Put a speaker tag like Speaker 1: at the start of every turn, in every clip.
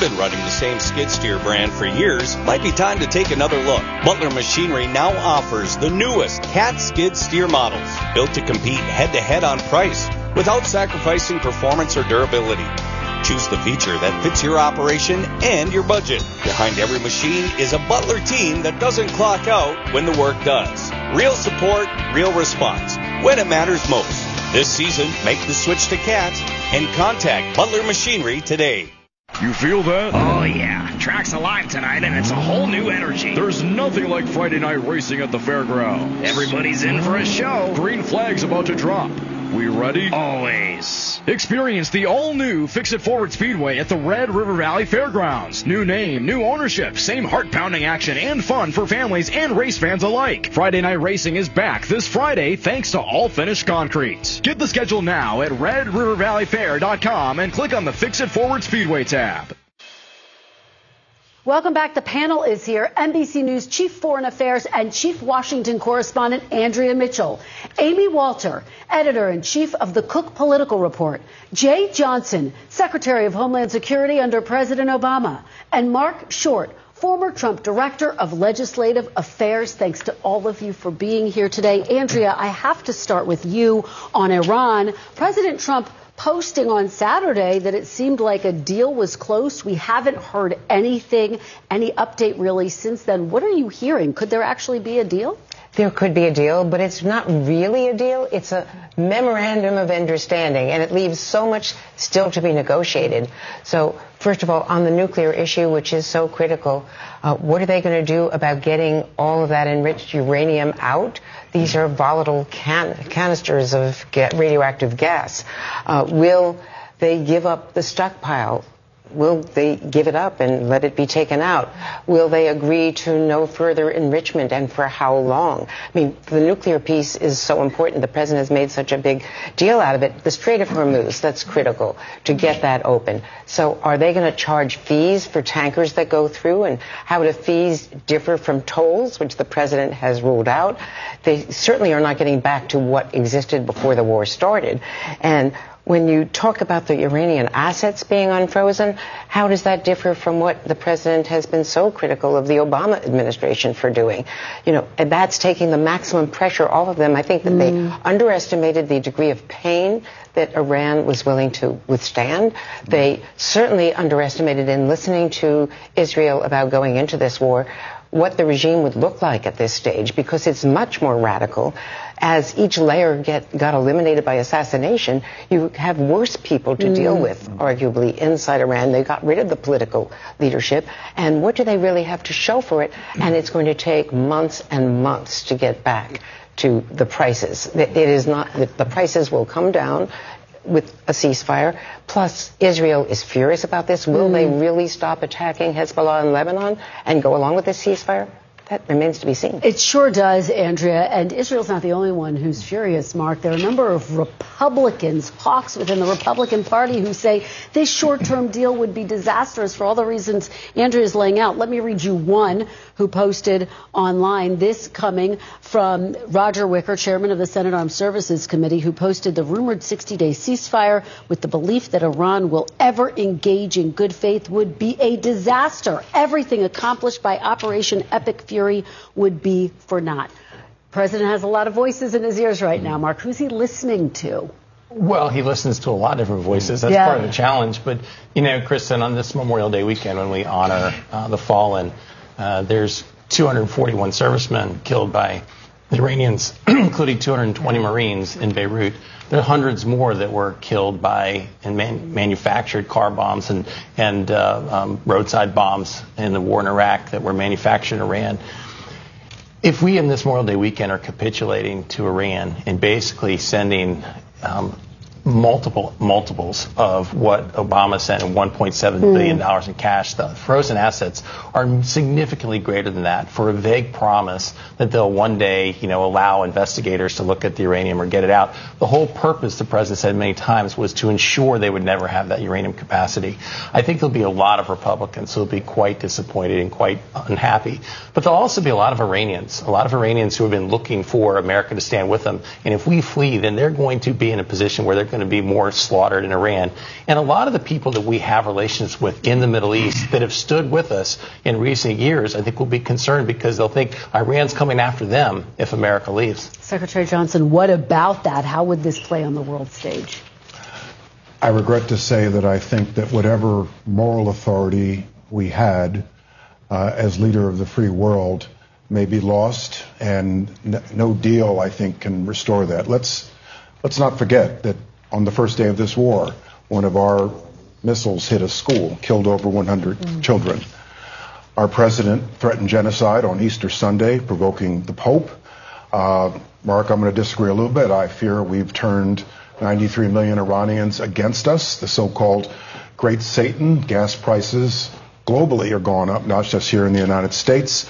Speaker 1: been running the same skid steer brand for years, might be time to take another look. Butler Machinery now offers the newest Cat skid steer models, built to compete head-to-head on price without sacrificing performance or durability. Choose the feature that fits your operation and your budget. Behind every machine is a Butler team that doesn't clock out when the work does. Real support, real response, when it matters most. This season, make the switch to Cat and contact Butler Machinery today.
Speaker 2: You feel that?
Speaker 3: Oh, yeah. Track's alive tonight, and it's a whole new energy.
Speaker 2: There's nothing like Friday night racing at the fairgrounds.
Speaker 3: Everybody's in for a show.
Speaker 2: Green flag's about to drop. We ready?
Speaker 3: Always.
Speaker 2: Experience the all-new Fix-It Forward Speedway at the Red River Valley Fairgrounds. New name, new ownership, same heart-pounding action and fun for families and race fans alike. Friday night racing is back this Friday thanks to All Finish Concrete. Get the schedule now at RedRiverValleyFair.com and click on the Fix-It Forward Speedway tab.
Speaker 4: Welcome back. The panel is here. NBC News Chief Foreign Affairs and Chief Washington Correspondent Andrea Mitchell. Amy Walter, Editor-in-Chief of the Cook Political Report. Jay Johnson, Secretary of Homeland Security under President Obama. And Mark Short, former Trump Director of Legislative Affairs. Thanks to all of you for being here today. Andrea, I have to start with you on Iran. President Trump posting on Saturday that it seemed like a deal was close. We haven't heard anything, any update really since then. What are you hearing? Could there actually be a deal?
Speaker 5: There could be a deal, but it's not really a deal. It's a memorandum of understanding, and it leaves so much still to be negotiated. So, first of all, on the nuclear issue, which is so critical, what are they going to do about getting all of that enriched uranium out? These are volatile canisters of radioactive gas. Will they give up the stockpile? Will they give it up and let it be taken out? Will they agree to no further enrichment, and for how long? I mean, the nuclear piece is so important. The president has made such a big deal out of it. The Strait of Hormuz, that's critical to get that open. So are they going to charge fees for tankers that go through? And how do fees differ from tolls, which the president has ruled out? They certainly are not getting back to what existed before the war started. And when you talk about the Iranian assets being unfrozen, how does that differ from what the president has been so critical of the Obama administration for doing? You know, and that's taking the maximum pressure off of them. I think that they underestimated the degree of pain that Iran was willing to withstand. They certainly underestimated in listening to Israel about going into this war what the regime would look like at this stage, because it's much more radical. As each layer got eliminated by assassination, you have worse people to deal with, arguably, inside Iran. They got rid of the political leadership. And what do they really have to show for it? And it's going to take months and months to get back to the prices. It is not, the prices will come down with a ceasefire. Plus, Israel is furious about this. Will they really stop attacking Hezbollah in Lebanon and go along with this ceasefire? That remains to be seen.
Speaker 4: It sure does, Andrea. And Israel's not the only one who's furious, Mark. There are a number of Republicans, hawks within the Republican Party, who say this short-term deal would be disastrous for all the reasons Andrea's laying out. Let me read you one who posted online, this coming from Roger Wicker, chairman of the Senate Armed Services Committee, who posted the rumored 60-day ceasefire with the belief that Iran will ever engage in good faith would be a disaster. Everything accomplished by Operation Epic Fury would be for naught. President has a lot of voices in his ears right now. Mark, who's he listening to?
Speaker 6: Well, he listens to a lot of different voices. That's part of the challenge. But, you know, Kristen, on this Memorial Day weekend, when we honor the fallen, there's 241 servicemen killed by the Iranians, including 220 Marines in Beirut. There are hundreds more that were killed by and manufactured car bombs and roadside bombs in the war in Iraq that were manufactured in Iran. If we in this Memorial Day weekend are capitulating to Iran and basically sending multiples of what Obama sent in $1.7 billion in cash, the frozen assets are significantly greater than that for a vague promise that they'll one day, you know, allow investigators to look at the uranium or get it out. The whole purpose, the president said many times, was to ensure they would never have that uranium capacity. I think there'll be a lot of Republicans who will be quite disappointed and quite unhappy. But there'll also be a lot of Iranians who have been looking for America to stand with them. And if we flee, then they're going to be in a position where they're going to be more slaughtered in Iran. And a lot of the people that we have relations with in the Middle East that have stood with us in recent years, I think will be concerned because they'll think Iran's coming after them if America leaves.
Speaker 4: Secretary Johnson, what about that? How would this play on the world stage?
Speaker 7: I regret to say that I think that whatever moral authority we had as leader of the free world may be lost, and no deal, I think, can restore that. Let's not forget that on the first day of this war, one of our missiles hit a school, killed over 100 children. Our president threatened genocide on Easter Sunday, provoking the Pope. Mark, I'm going to disagree a little bit. I fear we've turned 93 million Iranians against us, the so-called Great Satan. Gas prices globally are going up, not just here in the United States.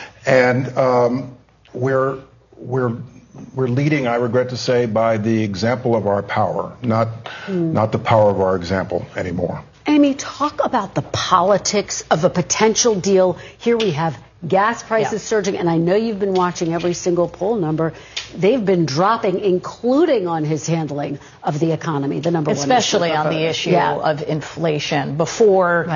Speaker 7: And we're leading, I regret to say, by the example of our power, not the power of our example anymore.
Speaker 4: Amy, talk about the politics of a potential deal. Here we have gas prices surging, and I know you've been watching every single poll number. They've been dropping, including on his handling of the economy, the number one issue.
Speaker 8: Especially on the issue of inflation. Before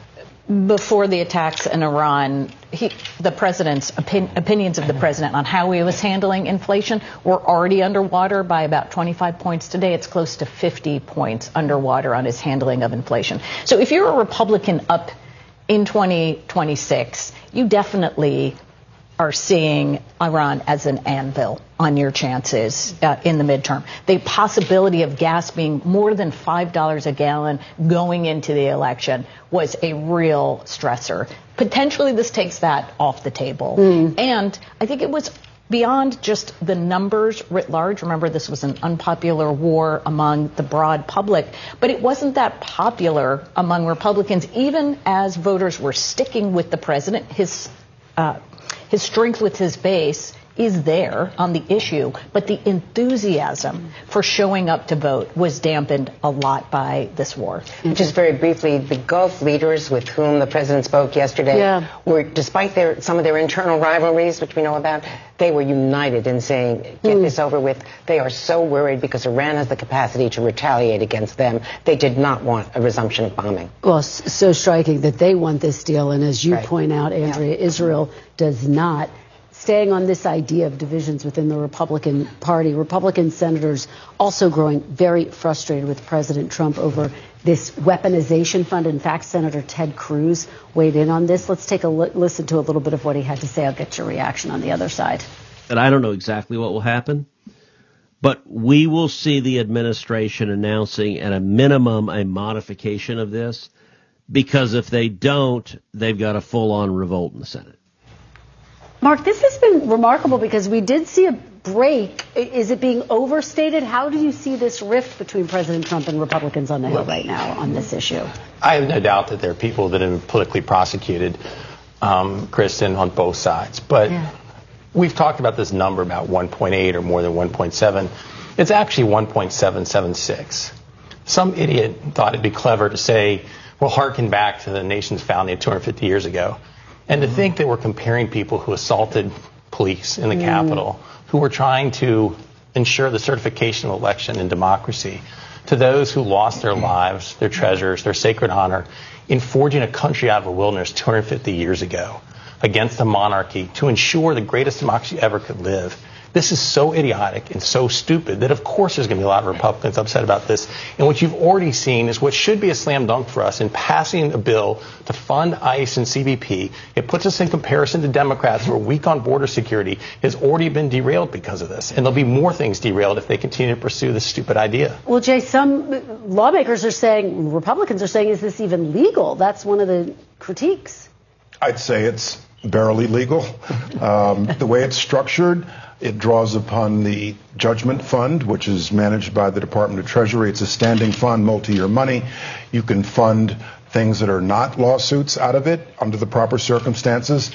Speaker 8: the attacks in Iran, the president's opinions of the president on how he was handling inflation were already underwater by about 25 points. Today, it's close to 50 points underwater on his handling of inflation. So if you're a Republican up in 2026, you definitely are seeing Iran as an anvil on your chances in the midterm. The possibility of gas being more than $5 a gallon going into the election was a real stressor. Potentially this takes that off the table. And I think it was beyond just the numbers writ large. Remember, this was an unpopular war among the broad public, but it wasn't that popular among Republicans, even as voters were sticking with the president. His strength with his base is there on the issue, but the enthusiasm for showing up to vote was dampened a lot by this war.
Speaker 5: Just very briefly, the Gulf leaders with whom the president spoke yesterday were, despite some of their internal rivalries, which we know about, they were united in saying, get this over with. They are so worried because Iran has the capacity to retaliate against them. They did not want a resumption of bombing.
Speaker 4: Well, so striking that they want this deal, and as you point out, Andrea, Israel does not. Staying on this idea of divisions within the Republican Party, Republican senators also growing very frustrated with President Trump over this weaponization fund. In fact, Senator Ted Cruz weighed in on this. Let's take a listen to a little bit of what he had to say. I'll get your reaction on the other side.
Speaker 9: And I don't know exactly what will happen, but we will see the administration announcing at a minimum a modification of this, because if they don't, they've got a full-on revolt in the Senate.
Speaker 4: Mark, this has been remarkable because we did see a break. Is it being overstated? How do you see this rift between President Trump and Republicans on the Hill right now on this issue?
Speaker 6: I have no doubt that there are people that have been politically prosecuted, Kristen, on both sides. But we've talked about this number about 1.8 or more than 1.7. It's actually 1.776. Some idiot thought it'd be clever to say, well, harken back to the nation's founding 250 years ago. And to think that we're comparing people who assaulted police in the Capitol, who were trying to ensure the certification of election and democracy, to those who lost their lives, their treasures, their sacred honor in forging a country out of a wilderness 250 years ago against a monarchy to ensure the greatest democracy ever could live. This is so idiotic and so stupid that, of course, there's going to be a lot of Republicans upset about this. And what you've already seen is what should be a slam dunk for us in passing a bill to fund ICE and CBP. It puts us in comparison to Democrats who are weak on border security. Has already been derailed because of this. And there'll be more things derailed if they continue to pursue this stupid idea.
Speaker 4: Well, Jay, some lawmakers are saying, Republicans are saying, is this even legal? That's one of the critiques.
Speaker 7: I'd say it's barely legal. The way it's structured, it draws upon the judgment fund, which is managed by the Department of Treasury. It's a standing fund, multi-year money. You can fund things that are not lawsuits out of it under the proper circumstances.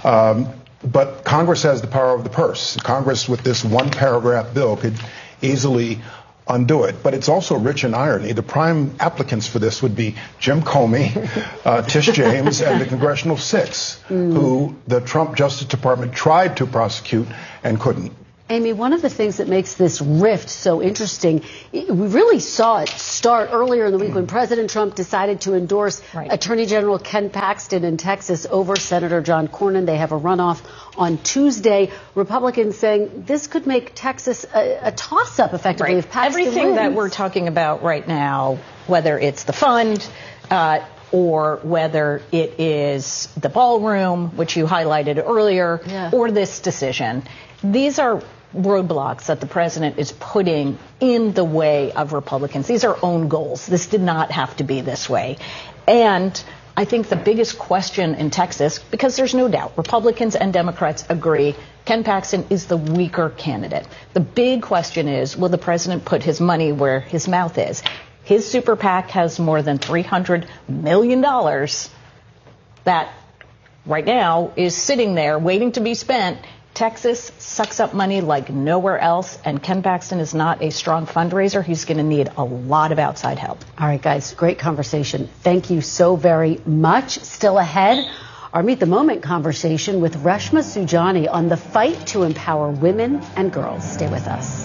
Speaker 7: But Congress has the power of the purse. Congress, with this one-paragraph bill, could easily undo it. But it's also rich in irony. The prime applicants for this would be Jim Comey, Tish James, and the Congressional Six, who the Trump Justice Department tried to prosecute and couldn't.
Speaker 4: Amy, one of the things that makes this rift so interesting, we really saw it start earlier in the week when President Trump decided to endorse Attorney General Ken Paxton in Texas over Senator John Cornyn. They have a runoff on Tuesday. Republicans saying this could make Texas a toss-up, effectively, if Paxton
Speaker 8: Everything
Speaker 4: wins.
Speaker 8: that we're talking about right now, whether it's the fund, or whether it is the ballroom, which you highlighted earlier, or this decision, these are roadblocks that the president is putting in the way of Republicans. These are own goals. This did not have to be this way. And I think the biggest question in Texas, because there's no doubt, Republicans and Democrats agree, Ken Paxton is the weaker candidate. The big question is, will the president put his money where his mouth is? His super PAC has more than $300 million that right now is sitting there waiting to be spent. Texas sucks up money like nowhere else, and Ken Paxton is not a strong fundraiser. He's going to need a lot of outside help.
Speaker 4: All right, guys, great conversation. Thank you so very much. Still ahead, our Meet the Moment conversation with Reshma Saujani on the fight to empower women and girls. Stay with us.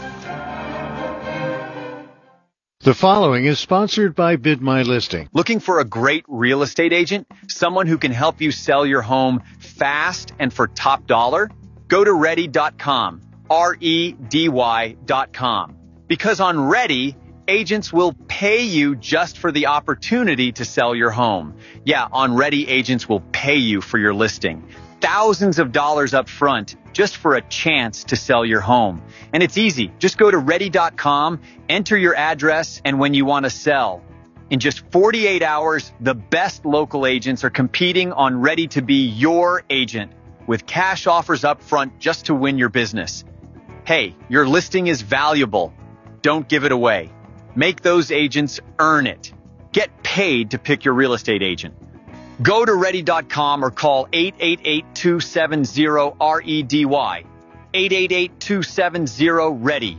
Speaker 10: The following is sponsored by Bid My Listing.
Speaker 11: Looking for a great real estate agent? Someone who can help you sell your home fast and for top dollar? Go to Ready.com, REDY.com. Because on Ready, agents will pay you just for the opportunity to sell your home. Yeah, on Ready, agents will pay you for your listing. Thousands of dollars up front just for a chance to sell your home. And it's easy. Just go to Ready.com, enter your address, and when you want to sell. In just 48 hours, the best local agents are competing on Ready to be your agent with cash offers up front just to win your business. Hey, your listing is valuable. Don't give it away. Make those agents earn it. Get paid to pick your real estate agent. Go to Ready.com or call 888-270-REDY. 888-270-READY.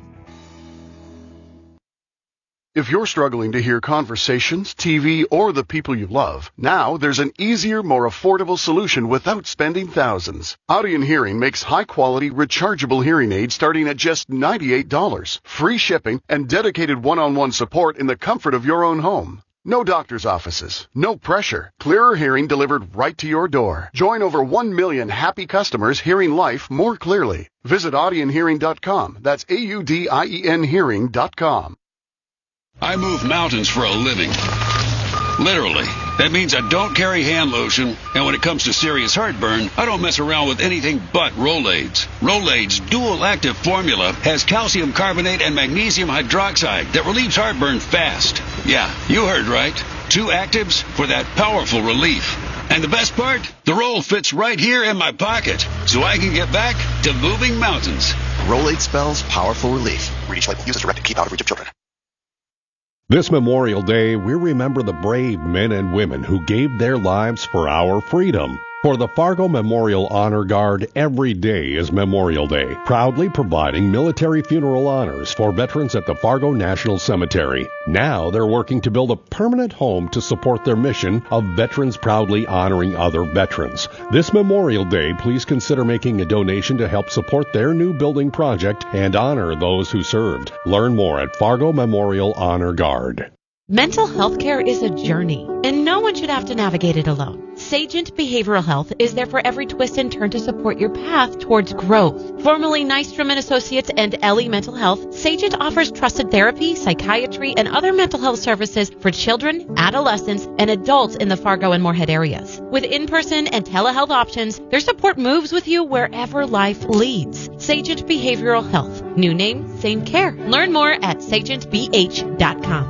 Speaker 12: If you're struggling to hear conversations, TV, or the people you love, now there's an easier, more affordable solution without spending thousands. Audien Hearing makes high-quality, rechargeable hearing aids starting at just $98, free shipping, and dedicated one-on-one support in the comfort of your own home. No doctor's offices, no pressure, clearer hearing delivered right to your door. Join over 1 million happy customers hearing life more clearly. Visit AudienHearing.com. That's AUDIEN Hearing.com.
Speaker 13: I move mountains for a living. Literally. That means I don't carry hand lotion, and when it comes to serious heartburn, I don't mess around with anything but Rolaids. Rolaids' dual-active formula has calcium carbonate and magnesium hydroxide that relieves heartburn fast. Yeah, you heard right. 2 actives for that powerful relief. And the best part? The roll fits right here in my pocket, so I can get back to moving mountains.
Speaker 14: Rolaid spells powerful relief. Read each label. Use as directed. Keep out of reach of children.
Speaker 15: This Memorial Day, we remember the brave men and women who gave their lives for our freedom. For the Fargo Memorial Honor Guard, every day is Memorial Day, proudly providing military funeral honors for veterans at the Fargo National Cemetery. Now they're working to build a permanent home to support their mission of veterans proudly honoring other veterans. This Memorial Day, please consider making a donation to help support their new building project and honor those who served. Learn more at Fargo Memorial Honor Guard.
Speaker 16: Mental health care is a journey, and no one should have to navigate it alone. Sagent Behavioral Health is there for every twist and turn to support your path towards growth. Formerly Nystrom & Associates and Ellie Mental Health, Sagent offers trusted therapy, psychiatry, and other mental health services for children, adolescents, and adults in the Fargo and Moorhead areas. With in-person and telehealth options, their support moves with you wherever life leads. Sagent Behavioral Health. New name, same care. Learn more at sagentbh.com.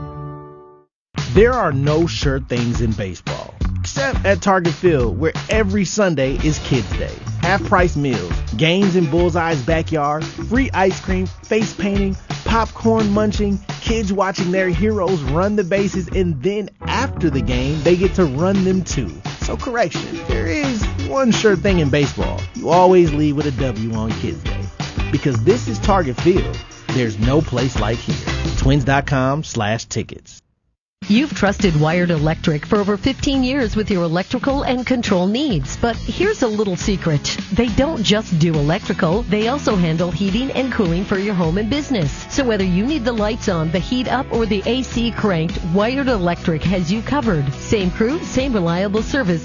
Speaker 17: There are no sure things in baseball, except at Target Field, where every Sunday is Kids Day. Half-price meals, games in Bullseye's backyard, free ice cream, face painting, popcorn munching, kids watching their heroes run the bases, and then after the game, they get to run them too. So correction, there is one sure thing in baseball. You always leave with a W on Kids Day. Because this is Target Field, there's no place like here. Twins.com/tickets.
Speaker 18: You've trusted Wired Electric for over 15 years with your electrical and control needs. But here's a little secret. They don't just do electrical, they also handle heating and cooling for your home and business. So whether you need the lights on, the heat up, or the AC cranked, Wired Electric has you covered. Same crew, same reliable service,